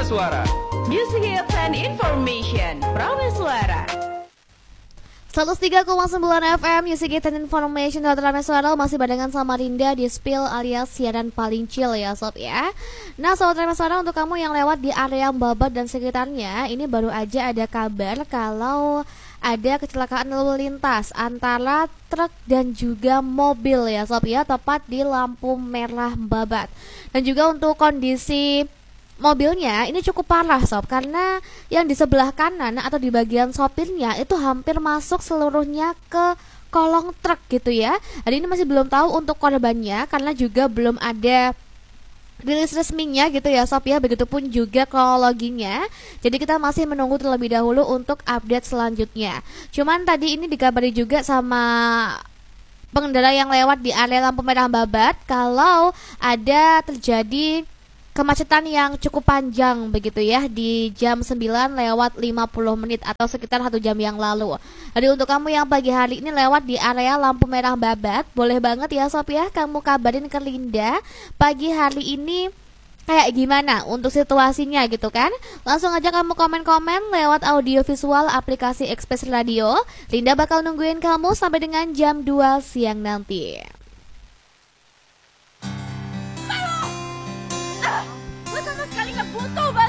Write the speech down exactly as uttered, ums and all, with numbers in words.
Suara. Music Hits and Information, Prame Suara. seratus tiga koma sembilan F M Music Hits and Information Prame Suara, masih barengan sama Rinda di Spill alias siaran paling chill ya sob ya. Nah sobat Prame Suara, untuk kamu yang lewat di area Babat dan sekitarnya, ini baru aja ada kabar kalau ada kecelakaan lalu lintas antara truk dan juga mobil ya sob ya, tepat di lampu merah Babat. Dan juga untuk kondisi mobilnya ini cukup parah sob, karena yang di sebelah kanan atau di bagian sopirnya itu hampir masuk seluruhnya ke kolong truk gitu ya. Jadi ini masih belum tahu untuk korbannya karena juga belum ada rilis resminya gitu ya sob ya, begitupun juga kronologinya. Jadi kita masih menunggu terlebih dahulu untuk update selanjutnya. Cuman tadi ini dikabari juga sama pengendara yang lewat di area lampu merah Babat kalau ada terjadi kemacetan yang cukup panjang begitu ya di jam sembilan lewat lima puluh menit atau sekitar satu jam yang lalu. Jadi untuk kamu yang pagi hari ini lewat di area lampu merah Babat, boleh banget ya sob ya kamu kabarin ke Linda pagi hari ini kayak gimana untuk situasinya gitu kan. Langsung aja kamu komen-komen lewat audio visual aplikasi Express Radio. Linda bakal nungguin kamu sampai dengan jam dua siang nanti. Gue sama sekali gak butuh